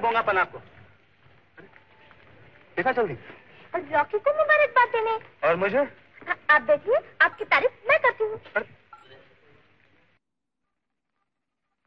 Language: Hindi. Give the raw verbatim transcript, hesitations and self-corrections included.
दूंगा पनाह को। देखा जल्दी। रॉकी को मुबारकबाद देने। और मुझे? आप देखिए, आपकी तारीफ मैं करती हूँ।